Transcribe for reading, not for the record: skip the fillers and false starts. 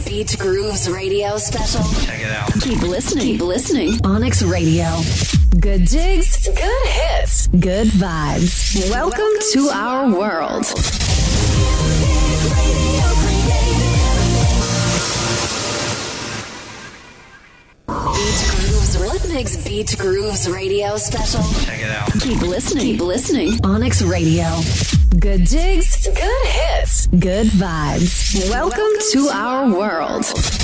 Beach Grooves radio special. Check it out. Keep listening. Keep listening. Onyx Radio. Good jigs, good hits, good vibes. Welcome to our world. Beach Grooves, Rhythmix Beach Grooves radio special. Check it out. Keep listening. Keep listening. Onyx Radio. Good jigs, good hits, good vibes. Welcome to our world.